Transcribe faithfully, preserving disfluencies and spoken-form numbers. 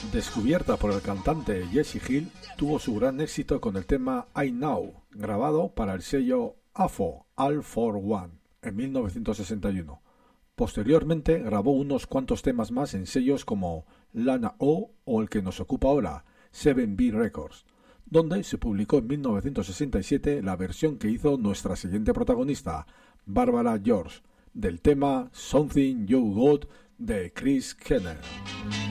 Descubierta por el cantante Jesse Hill, tuvo su gran éxito con el tema I Know, grabado para el sello A F O, All for One, en mil novecientos sesenta y uno. Posteriormente grabó unos cuantos temas más en sellos como Lana O o el que nos ocupa ahora, siete B Records, donde se publicó en mil novecientos sesenta y siete la versión que hizo nuestra siguiente protagonista, Barbara George, del tema Something You Got de Chris Kenner.